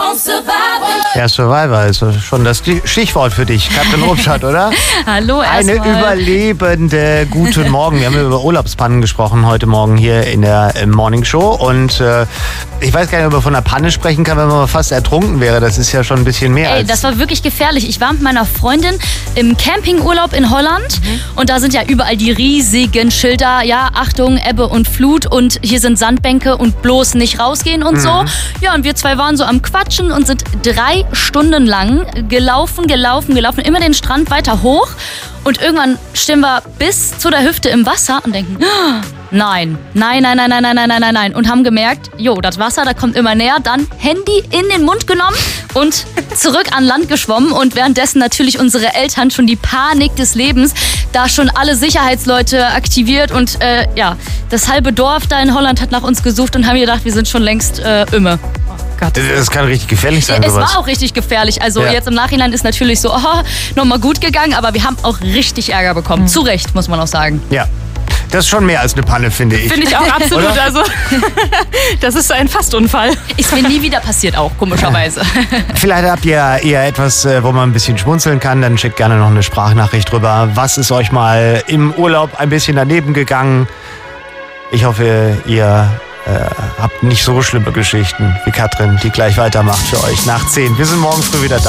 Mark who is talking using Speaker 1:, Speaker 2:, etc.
Speaker 1: Ja, Survivor ist schon das Stichwort für dich, Katrin Obschat, oder?
Speaker 2: Hallo erstmal.
Speaker 1: Eine Überlebende. Guten Morgen. Wir haben über Urlaubspannen gesprochen heute Morgen hier in der Morning Show. Und ich weiß gar nicht, ob man von einer Panne sprechen kann, wenn man fast ertrunken wäre. Das ist ja schon ein bisschen mehr.
Speaker 2: Das war wirklich gefährlich. Ich war mit meiner Freundin im Campingurlaub in Holland. Und da sind ja überall die riesigen Schilder. Ja, Achtung, Ebbe und Flut. Und hier sind Sandbänke und bloß nicht rausgehen und so. Ja, und wir zwei waren so am Quatschen und sind 3 Stunden lang gelaufen, immer den Strand weiter hoch. Und irgendwann stehen wir bis zu der Hüfte im Wasser und denken, nein. Und haben gemerkt, das Wasser, da kommt immer näher. Dann Handy in den Mund genommen und zurück an Land geschwommen. Und währenddessen natürlich unsere Eltern schon die Panik des Lebens, da schon alle Sicherheitsleute aktiviert. Und das halbe Dorf da in Holland hat nach uns gesucht und haben gedacht, wir sind schon längst Imme.
Speaker 1: Das kann richtig gefährlich sein,
Speaker 2: Es
Speaker 1: sowas.
Speaker 2: war auch richtig gefährlich. Also jetzt im Nachhinein ist natürlich so, nochmal gut gegangen, aber wir haben auch richtig Ärger bekommen. Zu Recht, muss man auch sagen.
Speaker 1: Ja. Das ist schon mehr als eine Panne, finde ich.
Speaker 3: Finde ich auch absolut.
Speaker 1: Oder?
Speaker 3: Also, das ist ein Fastunfall.
Speaker 2: Ist mir nie wieder passiert auch, komischerweise.
Speaker 1: Vielleicht habt ihr eher etwas, wo man ein bisschen schmunzeln kann. Dann schickt gerne noch eine Sprachnachricht drüber. Was ist euch mal im Urlaub ein bisschen daneben gegangen? Ich hoffe, ihr habt nicht so schlimme Geschichten wie Katrin, die gleich weitermacht für euch nach 10. Wir sind morgen früh wieder da.